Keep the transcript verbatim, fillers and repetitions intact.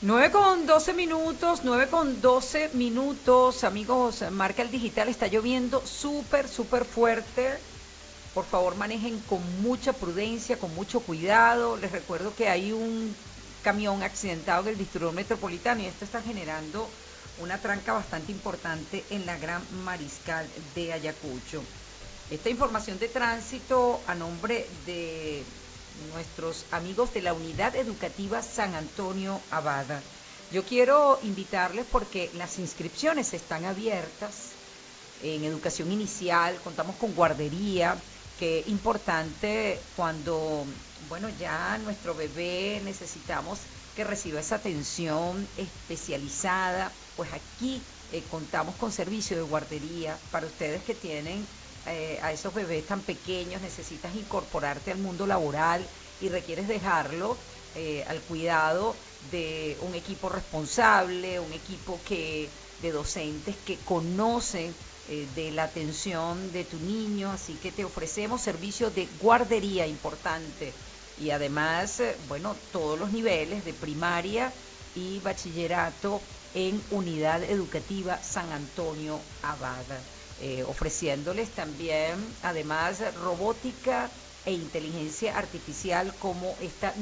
Nueve con doce minutos, nueve con doce minutos, amigos, Marca el Digital, está lloviendo súper, súper fuerte. Por favor, manejen con mucha prudencia, con mucho cuidado. Les recuerdo que hay un camión accidentado en el distrito metropolitano y esto está generando una tranca bastante importante en la Gran Mariscal de Ayacucho. Esta información de tránsito a nombre de nuestros amigos de la Unidad Educativa San Antonio Abada. Yo quiero invitarles porque las inscripciones están abiertas en educación inicial, contamos con guardería, que es importante cuando, bueno, ya nuestro bebé necesitamos que reciba esa atención especializada, pues aquí eh, contamos con servicio de guardería para ustedes que tienen eh, a esos bebés tan pequeños, necesitas incorporarte al mundo laboral y requieres dejarlo eh, al cuidado de un equipo responsable, un equipo que de docentes que conocen eh, de la atención de tu niño, así que te ofrecemos servicio de guardería importante y además, eh, bueno, todos los niveles de primaria y bachillerato en Unidad Educativa San Antonio Abada, eh, ofreciéndoles también, además, robótica e inteligencia artificial como esta